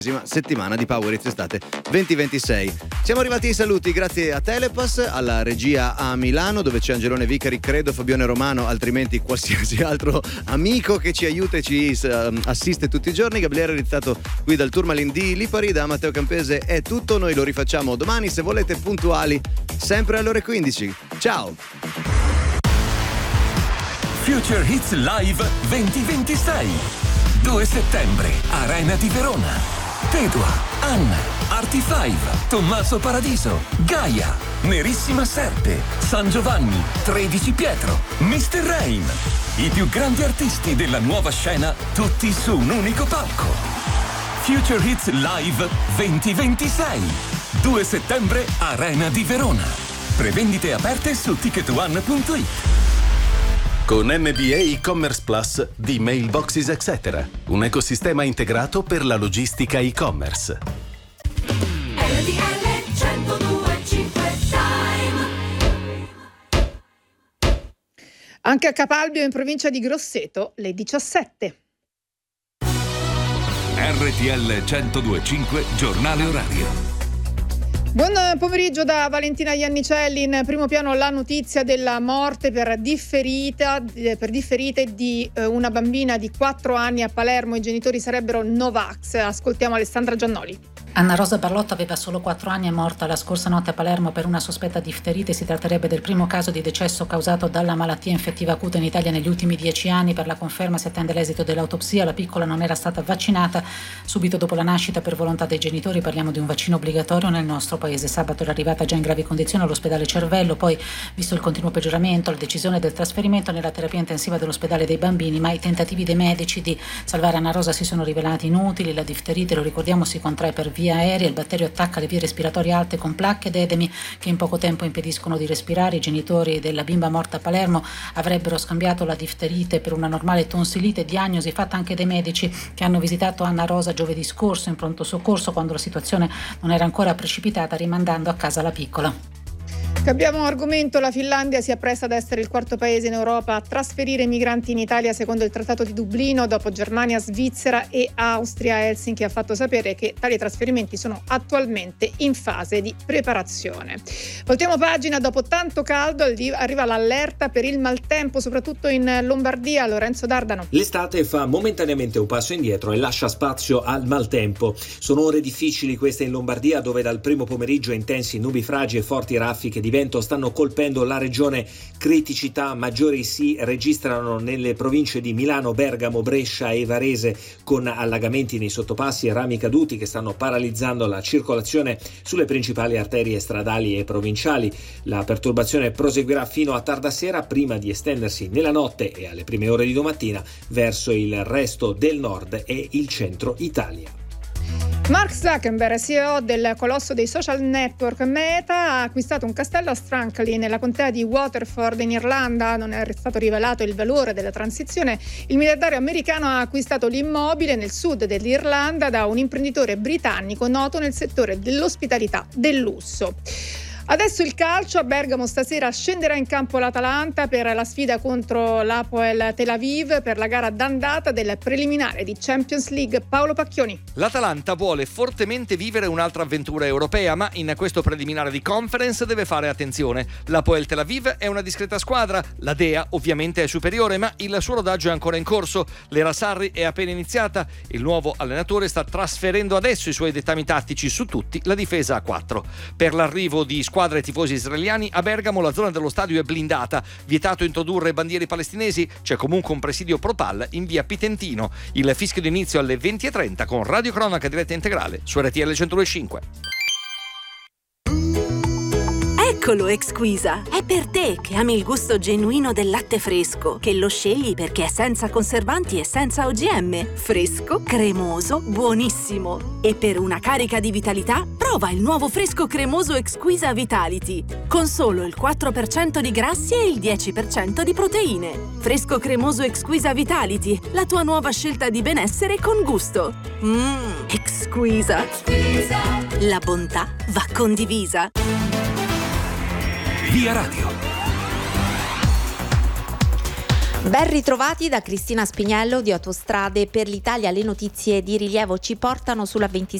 settimana di Power Hits Estate 2026. Siamo arrivati ai saluti grazie a Telepass, alla regia a Milano dove c'è Angelone Vicari, credo Fabione Romano, altrimenti qualsiasi altro amico che ci aiuta e ci assiste tutti i giorni. Gabriele Rizzato qui dal Tourmaline di Lipari, da Matteo Campese è tutto, noi lo rifacciamo domani se volete, puntuali sempre alle ore 15. Ciao! Future Hits Live 2026, 2 settembre, Arena di Verona. Pedua, Anna, Arti5, Tommaso Paradiso, Gaia, Nerissima Serpe, San Giovanni, 13 Pietro, Mr. Rain. I più grandi artisti della nuova scena, tutti su un unico palco. Future Hits Live 2026, 2 settembre, Arena di Verona. Prevendite aperte su ticketone.it. Con MBA e-commerce Plus di Mailboxes Etc. Un ecosistema integrato per la logistica e-commerce. Anche a Capalbio, in provincia di Grosseto, le 17. RTL 102.5, giornale orario. Buon pomeriggio da Valentina Iannicelli. In primo piano la notizia della morte per differite di una bambina di 4 anni a Palermo. I genitori sarebbero Novax. Ascoltiamo Alessandra Giannoli. Anna Rosa Barlotto aveva solo 4 anni, è morta la scorsa notte a Palermo per una sospetta difterite. Si tratterebbe del primo caso di decesso causato dalla malattia infettiva acuta in Italia negli ultimi 10 anni. Per la conferma si attende l'esito dell'autopsia. La piccola non era stata vaccinata subito dopo la nascita per volontà dei genitori. Parliamo di un vaccino obbligatorio nel nostro paese. Sabato era arrivata già in gravi condizioni all'ospedale Cervello, poi, visto il continuo peggioramento, la decisione del trasferimento nella terapia intensiva dell'ospedale dei bambini, ma i tentativi dei medici di salvare Anna Rosa si sono rivelati inutili. La difterite, lo ricordiamo, si contrae per via aerea. Il batterio attacca le vie respiratorie alte con placche ed edemi che in poco tempo impediscono di respirare. I genitori della bimba morta a Palermo avrebbero scambiato la difterite per una normale tonsilite, diagnosi fatta anche dai medici che hanno visitato Anna Rosa giovedì scorso in pronto soccorso quando la situazione non era ancora precipitata, rimandando a casa la piccola. Cambiamo argomento. La Finlandia si appresta ad essere il 4º paese in Europa a trasferire migranti in Italia secondo il Trattato di Dublino, dopo Germania, Svizzera e Austria. Helsinki ha fatto sapere che tali trasferimenti sono attualmente in fase di preparazione. Voltiamo pagina. Dopo tanto caldo arriva l'allerta per il maltempo, soprattutto in Lombardia. Lorenzo D'Ardano. L'estate fa momentaneamente un passo indietro e lascia spazio al maltempo. Sono ore difficili queste in Lombardia, dove dal primo pomeriggio intensi nubifragi e forti raffiche di vento stanno colpendo la regione. Criticità maggiori si registrano nelle province di Milano, Bergamo, Brescia e Varese, con allagamenti nei sottopassi e rami caduti che stanno paralizzando la circolazione sulle principali arterie stradali e provinciali. La perturbazione proseguirà fino a tarda sera, prima di estendersi nella notte e alle prime ore di domattina verso il resto del nord e il centro Italia. Mark Zuckerberg, CEO del colosso dei social network Meta, ha acquistato un castello a Strankley nella contea di Waterford in Irlanda. Non è stato rivelato il valore della transizione. Il miliardario americano ha acquistato l'immobile nel sud dell'Irlanda da un imprenditore britannico noto nel settore dell'ospitalità del lusso. Adesso il calcio. A Bergamo stasera scenderà in campo l'Atalanta per la sfida contro l'Hapoel Tel Aviv per la gara d'andata del preliminare di Champions League. Paolo Pacchioni. L'Atalanta vuole fortemente vivere un'altra avventura europea, ma in questo preliminare di Conference deve fare attenzione. L'Hapoel Tel Aviv è una discreta squadra, la Dea ovviamente è superiore, ma il suo rodaggio è ancora in corso. L'era Sarri è appena iniziata. Il nuovo allenatore sta trasferendo adesso i suoi dettami tattici su tutti, la difesa a 4. Per l'arrivo di squadre e tifosi israeliani a Bergamo la zona dello stadio è blindata, vietato introdurre bandiere palestinesi, c'è comunque un presidio pro-Pal in via Pitentino. Il fischio d'inizio alle 20:30 con Radio Cronaca diretta integrale su RTL 102.5. Eccolo Exquisa, è per te che ami il gusto genuino del latte fresco, che lo scegli perché è senza conservanti e senza OGM, fresco, cremoso, buonissimo. E per una carica di vitalità, prova il nuovo fresco cremoso Exquisa Vitality, con solo il 4% di grassi e il 10% di proteine. Fresco cremoso Exquisa Vitality, la tua nuova scelta di benessere con gusto. Exquisa. La bontà va condivisa. Via Radio. Ben ritrovati da Cristina Spiniello di Autostrade per l'Italia. Le notizie di rilievo ci portano sulla 26